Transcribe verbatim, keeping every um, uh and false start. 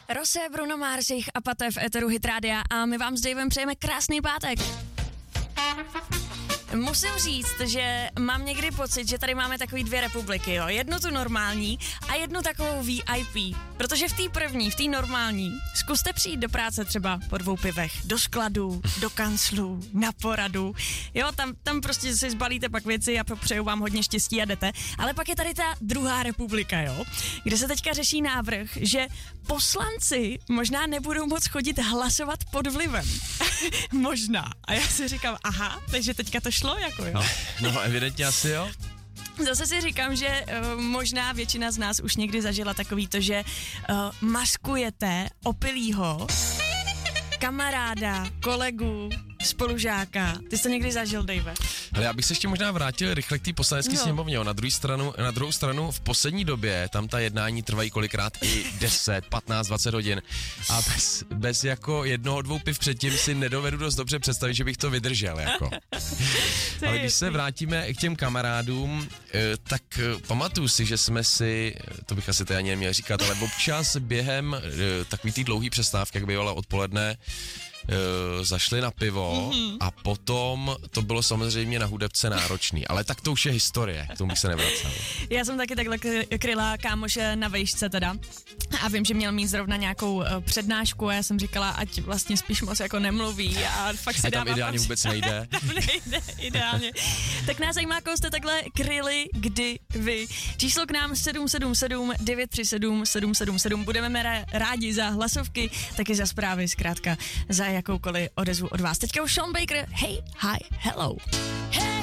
Rose, Bruno Mars, jejich Apathy v éteru Hit Rádia a my vám s Davem přejeme krásný pátek. Musím říct, že mám někdy pocit, že tady máme takový dvě republiky, jo. Jednu tu normální a jednu takovou V I P. Protože v té první, v té normální, zkuste přijít do práce třeba po dvou pivech, do skladu, do kanclu, na poradu. Jo, tam, tam prostě si zbalíte pak věci a přeju vám hodně štěstí a jdete. Ale pak je tady ta druhá republika, jo, kde se teďka řeší návrh, že poslanci možná nebudou moc chodit hlasovat pod vlivem. Možná. A já si říkám, aha, takže teďka to šlo, jako jo. No, no evidentně asi jo. Zase si říkám, že uh, možná většina z nás už někdy zažila takový to, že uh, maskujete opilýho kamaráda, kolegu, spolužáka. Ty jsi to někdy zažil, Dave? Ale já bych se ještě možná vrátil rychle k té poslanecké no. sněmovně. Na druhou stranu, na druhou stranu v poslední době tam ta jednání trvají kolikrát i deset, patnáct, dvacet hodin a bez, bez jako jednoho, dvou piv předtím si nedovedu dost dobře představit, že bych to vydržel, jako. Ale když se vrátíme k těm kamarádům, tak pamatuju si, že jsme si, to bych asi tady ani neměl říkat, ale občas během takový té dlouhý přestávky, jak bývala odpoledne, Uh, zašli na pivo mm-hmm. a potom to bylo samozřejmě na hudebce náročný, ale tak to už je historie, k tomu bych se nevracel. Já jsem taky takhle kryla kámoše na vejšce teda a vím, že měl mít zrovna nějakou uh, přednášku a já jsem říkala, ať vlastně spíš moc jako nemluví a fakt si a tam dávám... ideálně tam vůbec nejde. Tam nejde, ideálně. Tak nás zajímá, koho jste takhle kryli, kdy vy. Číslo k nám sedm sedm sedm devět tři sedm sedm sedm sedm. Budeme rádi za hlasovky, taky za zprávy, zkrátka za jakoukoliv odezvu od vás. Teďka už Sean Baker, hey, hi, hello. Hey.